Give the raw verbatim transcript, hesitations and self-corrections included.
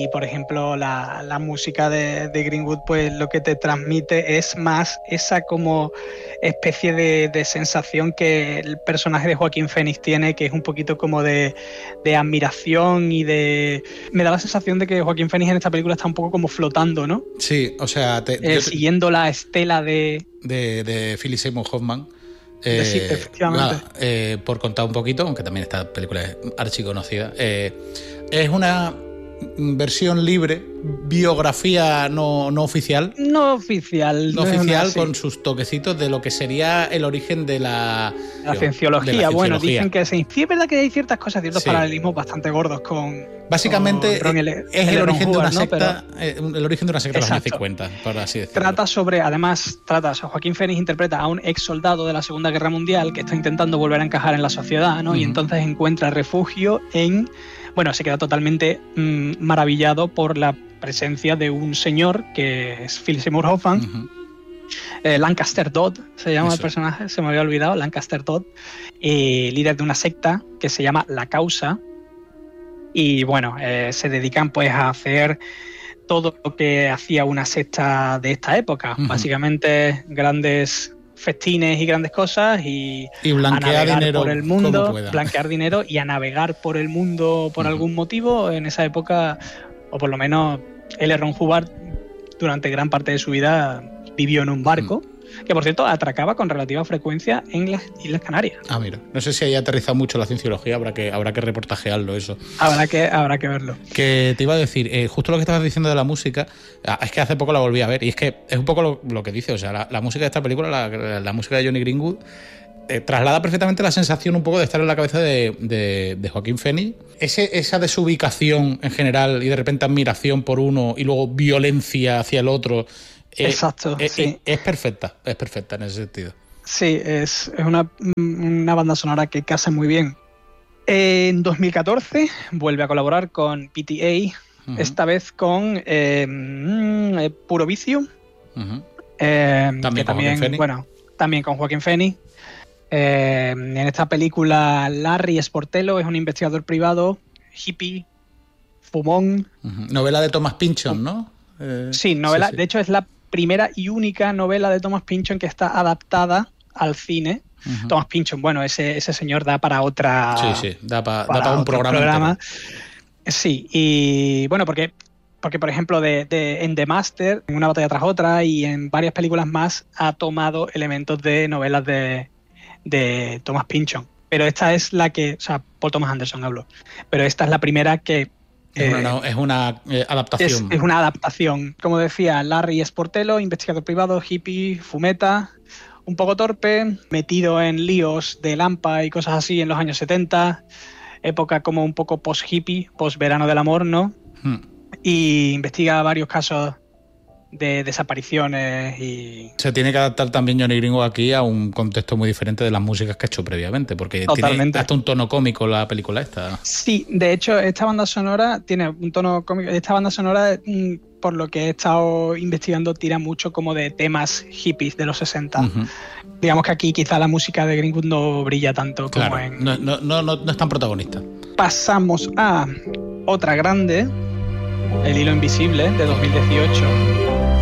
por ejemplo, la, la música de, de Greenwood, pues lo que te transmite es más esa como especie de, de sensación que el personaje de Joaquín Phoenix tiene, que es un poquito como de, de admiración y de... Me da la sensación de que Joaquín Phoenix en esta película está un poco como flotando, ¿no? Sí, o sea... Te, eh, te... Siguiendo la estela de... De, de Philip Seymour Hoffman. Eh, sí, efectivamente. La, eh, por contar un poquito, aunque también esta película es archiconocida, eh, es una versión libre, biografía no, no oficial. No oficial. No, no oficial, una, con sí. sus toquecitos de lo que sería el origen de la... La cienciología. De la Bueno, cienciología. dicen que sí, sí, es verdad que hay ciertas cosas, ciertos Sí. paralelismos bastante gordos con... Básicamente con Ron es L- el L. origen de una Hubbard, ¿no? secta, Pero... eh, el origen de una secta de los años Exacto. cincuenta, por así decirlo. Trata sobre, además, trata, o sea, Joaquín Phoenix interpreta a un ex soldado de la Segunda Guerra Mundial que está intentando volver a encajar en la sociedad, ¿no? Uh-huh. Y entonces encuentra refugio en, bueno, se queda totalmente mmm, maravillado por la presencia de un señor que es Philip Seymour Hoffman, uh-huh. eh, Lancaster Dodd se llama Eso. El personaje, se me había olvidado, Lancaster Dodd, eh, líder de una secta que se llama La Causa, y bueno, eh, se dedican pues a hacer todo lo que hacía una secta de esta época, uh-huh. básicamente grandes festines y grandes cosas y, y blanquear dinero por el mundo, blanquear dinero y a navegar por el mundo por uh-huh. algún motivo. En esa época, o por lo menos L. Ron Hubbard durante gran parte de su vida vivió en un barco, uh-huh. que por cierto atracaba con relativa frecuencia en las Islas Canarias. Ah, mira, no sé si haya aterrizado mucho la cienciología, habrá que, habrá que reportajearlo eso. Habrá que, habrá que verlo. Que te iba a decir, eh, justo lo que estabas diciendo de la música, es que hace poco la volví a ver, y es que es un poco lo, lo que dice, o sea, la, la música de esta película, la, la música de Johnny Greenwood, eh, traslada perfectamente la sensación un poco de estar en la cabeza de, de, de Joaquín Phoenix. Ese, esa desubicación en general y de repente admiración por uno y luego violencia hacia el otro. Eh, Exacto, eh, sí. Es perfecta, es perfecta en ese sentido. Sí, es, es una, una banda sonora que casa muy bien. En dos mil catorce vuelve a colaborar con P T A, uh-huh. esta vez con eh, Puro Vicio. Uh-huh. Eh, también que con también, Joaquín Phoenix. Bueno, también con Joaquín Phoenix. Eh, en esta película, Larry Sportello es un investigador privado, hippie, fumón. Uh-huh. Novela de Thomas Pynchon, ¿no? Eh, sí, novela. Sí, sí. De hecho, es la primera y única novela de Thomas Pynchon que está adaptada al cine. Uh-huh. Thomas Pynchon, bueno, ese, ese señor da para otra... Sí, sí, da, pa, para, da para un programa. programa. Sí, y bueno, porque, porque por ejemplo, de, de, en The Master, en Una batalla tras otra y en varias películas más, ha tomado elementos de novelas de, de Thomas Pynchon. Pero esta es la que... O sea, Paul Thomas Anderson hablo. Pero esta es la primera que... Es una, no, es una eh, adaptación. Es, es una adaptación. Como decía, Larry Sportello, investigador privado, hippie, fumeta, un poco torpe, metido en líos de Lampa y cosas así en los años setenta, época como un poco post-hippie, post-verano del amor, ¿no? Hmm. Y investiga varios casos de desapariciones y... Se tiene que adaptar también Johnny Greenwood aquí a un contexto muy diferente de las músicas que ha hecho previamente, porque Totalmente. Tiene hasta un tono cómico la película esta. Sí, de hecho, esta banda sonora tiene un tono cómico. Esta banda sonora, por lo que he estado investigando, tira mucho como de temas hippies de los sesenta. Uh-huh. Digamos que aquí quizá la música de Greenwood no brilla tanto como claro, en... No, no, no, no es tan protagonista. Pasamos a otra grande, El hilo invisible, de dos mil dieciocho.